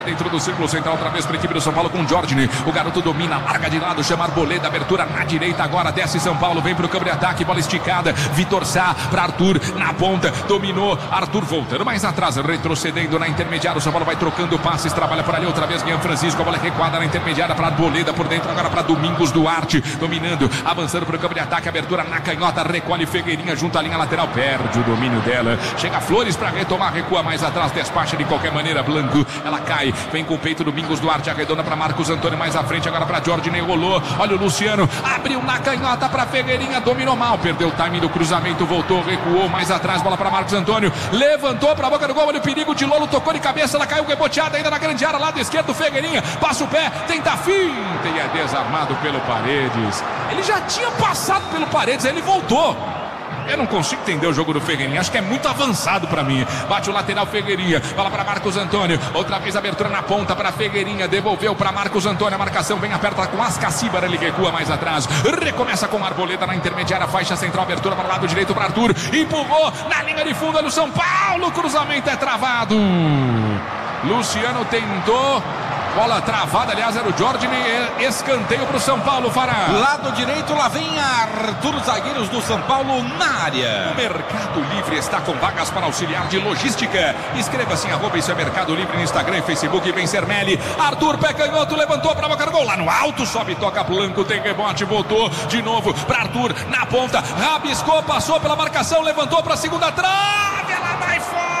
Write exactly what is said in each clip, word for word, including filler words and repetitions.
Dentro do círculo central, outra vez para a equipe do São Paulo com o Jorginho. O garoto domina, larga de lado, chama Arboleda, abertura na direita agora, desce São Paulo, vem para o campo de ataque, bola esticada, Vitor Sá para Arthur, na ponta, dominou, Arthur voltando mais atrás, retrocedendo na intermediária, o São Paulo vai trocando passes, trabalha por ali outra vez, Guilherme Francisco, a bola recuada na intermediária para Arboleda, por dentro agora para Domingos Duarte, dominando, avançando para o campo de ataque, abertura na canhota, recolhe Figueirinha junto à linha lateral, perde o domínio dela, chega Flores para retomar, recua mais atrás, despacha de qualquer maneira, Blanco, ela cai, vem com o peito Domingos Duarte, arredonda para Marcos Antônio mais à frente, agora para Jorginho, rolou, olha o Luciano, abriu na canhota para Figueirinha, dominou mal, perdeu o timing do cruzamento, voltou, recuou mais atrás, bola para Marcos Antônio, levantou para a boca do gol, olha o perigo de Lolo, tocou de cabeça, ela caiu reboteada ainda na grande área, lado esquerdo, Figueirinha, passa o pé, tenta finta e é desarmado pelo Paredes, ele já tinha passado pelo Paredes, aí ele voltou. Eu não consigo entender o jogo do Figueirinha, acho que é muito avançado pra mim. Bate o lateral Figueirinha, bola pra Marcos Antônio, outra vez abertura na ponta pra Figueirinha, devolveu pra Marcos Antônio, a marcação bem aperta com Ascacibar, ele recua mais atrás, recomeça com Arboleda na intermediária, faixa central, abertura para o lado direito pra Arthur, empurrou na linha de fundo no São Paulo, cruzamento é travado. Luciano tentou, bola travada, aliás, era o Jorginho, escanteio para o São Paulo, Fará. Lado direito, lá vem Arthur, zagueiros do São Paulo na área. O Mercado Livre está com vagas para auxiliar de logística. Escreva-se em arroba isso é Mercado Livre no Instagram e Facebook e vem Sermelli. Arthur, pé canhoto, levantou para a boca do gol, lá no alto, sobe, toca Blanco, tem rebote, voltou de novo para Arthur, na ponta, rabiscou, passou pela marcação, levantou para a segunda trave, ela vai fora.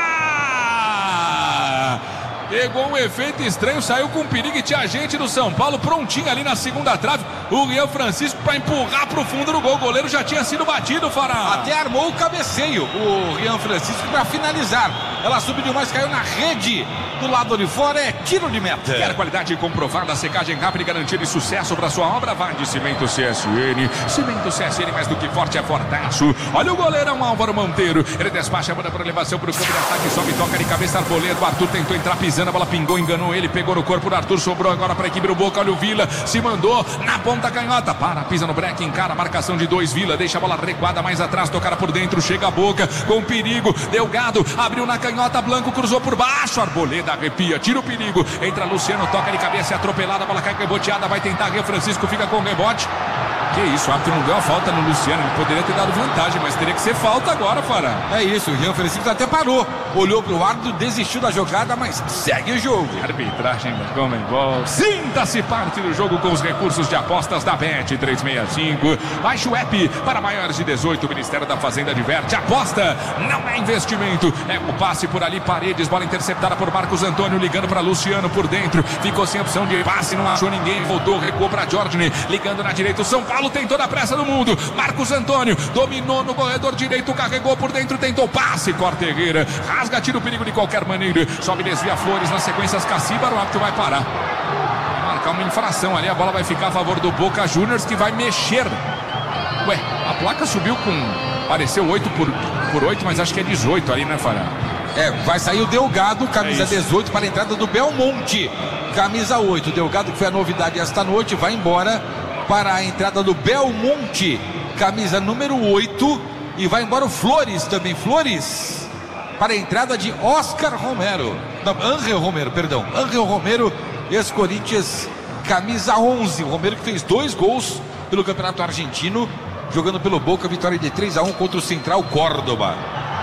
Pegou um efeito estranho, saiu com perigo e tinha gente do São Paulo prontinho ali na segunda trave. O Guilherme Francisco para empurrar para o fundo do gol. O goleiro já tinha sido batido, Fará. Até armou o cabeceio, o Guilherme Francisco, para finalizar. Ela subiu demais, caiu na rede. Do lado de fora é tiro de meta. Quer qualidade comprovada, secagem rápida e garantia de sucesso para sua obra? Vai de Cimento C S N. Cimento C S N, mais do que forte, é fortaço. Olha o goleirão Álvaro Monteiro. Ele despacha, manda para elevação para o campo de ataque, sobe, toca de cabeça, Arboleda. O Arthur tentou entrar pisando, a bola pingou, enganou ele, pegou no corpo do Arthur, sobrou agora para a equipe do Boca. Olha o Vila, se mandou na ponta canhota, para, pisa no break, encara a marcação de dois, Vila, deixa a bola recuada mais atrás, tocar por dentro, chega a Boca, com perigo, Delgado, abriu na canhota, Blanco cruzou por baixo, Arboleda arrepia, tira o perigo, entra Luciano, toca de cabeça, é atropelada, a bola cai reboteada, vai tentar, Rio Francisco fica com o rebote. Que isso, o árbitro não deu a falta no Luciano, ele poderia ter dado vantagem, mas teria que ser falta agora, Fará. É isso, o Rio Francisco até parou, olhou pro árbitro, desistiu da jogada, mas segue o jogo. Arbitragem da Comembol. Sinta-se parte do jogo com os recursos de apostas da Bet trezentos e sessenta e cinco. Baixe o app para maiores de dezoito. O Ministério da Fazenda adverte. Aposta não é investimento. É o passe por ali. Paredes, bola interceptada por Marcos Antônio. Ligando para Luciano por dentro. Ficou sem opção de passe, não achou ninguém. Voltou, recuou para Jorginho. Ligando na direita. O São Paulo tem toda a pressa do mundo. Marcos Antônio dominou no corredor direito. Carregou por dentro. Tentou passe. Corta Herrera. Rasga, tira o perigo de qualquer maneira. Sobe, desvia Flores na sequência. Ascacibar, o árbitro vai parar. Vai marcar uma infração ali. A bola vai ficar a favor do Boca Juniors, que vai mexer. Ué, a placa subiu com... Pareceu oito por oito, mas acho que é dezoito ali, né, Fará? É, vai sair o Delgado, camisa é dezoito, para a entrada do Belmonte. Camisa oito. Delgado, que foi a novidade esta noite, vai embora para a entrada do Belmonte. Camisa número oito. E vai embora o Flores também. Flores para a entrada de Oscar Romero. Não, Ángel Romero, perdão. Ángel Romero, ex-Corinthians, camisa onze. O Romero que fez dois gols pelo Campeonato Argentino, jogando pelo Boca, vitória de três a um contra o Central Córdoba.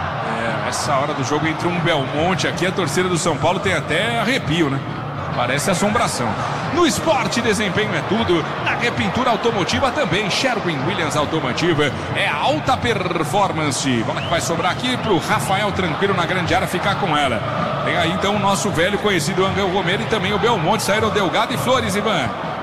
É, essa hora do jogo entre um Belmonte aqui, a torcida do São Paulo tem até arrepio, né? Parece assombração. No esporte, desempenho é tudo. Na repintura automotiva também. Sherwin Williams Automotiva é alta performance. Bola que vai sobrar aqui pro Rafael Tranquilo na grande área ficar com ela. Tem aí então o nosso velho conhecido Ángel Romero e também o Belmonte. Saíram Delgado e Flores, Ivan.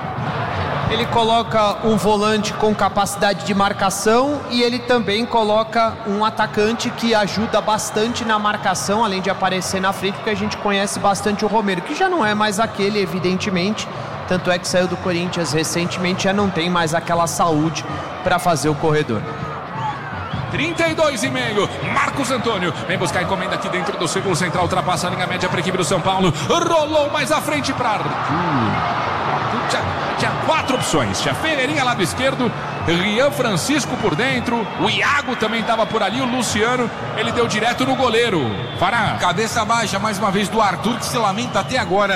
Ele coloca um volante com capacidade de marcação e ele também coloca um atacante que ajuda bastante na marcação, além de aparecer na frente, porque a gente conhece bastante o Romero, que já não é mais aquele, evidentemente. Tanto é que saiu do Corinthians recentemente, já não tem mais aquela saúde para fazer o corredor. trinta e dois e meio, Marcos Antônio vem buscar a encomenda aqui dentro do círculo central, ultrapassa a linha média para a equipe do São Paulo, rolou mais à frente para Arthur. Arthur quatro opções. Tinha Ferreirinha lado esquerdo, Rian Francisco por dentro, o Iago também estava por ali, o Luciano, ele deu direto no goleiro. Fará. Cabeça baixa mais uma vez do Arthur, que se lamenta até agora.